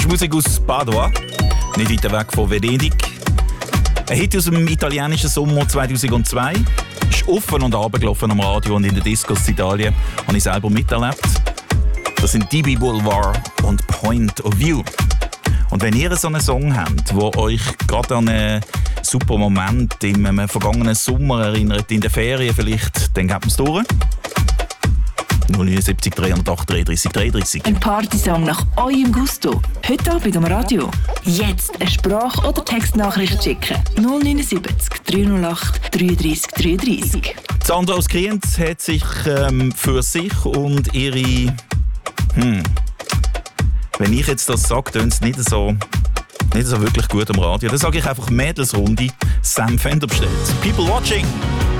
ist Musik aus Padua, nicht weiter weg von Venedig. Ein Hit aus dem italienischen Sommer 2002. Ist offen und runtergelaufen am Radio und in den Discos in Italien. Habe ich selber miterlebt. Das sind DB Boulevard und Point of View. Und wenn ihr so einen Song habt, der euch gerade an einen super Moment im vergangenen Sommer erinnert, in den Ferien vielleicht, dann gebt es durch. 079 308 33 33. Ein Partysong nach eurem Gusto. Heute Abend am Radio. Jetzt eine Sprach- oder Textnachricht schicken. 079 308 33 33. Sandra aus Kriens hat sich für sich und ihre... Wenn ich jetzt das sage, tönt es nicht so wirklich gut am Radio. Dann sage ich einfach Mädelsrunde Sam Fender bestellt. People watching!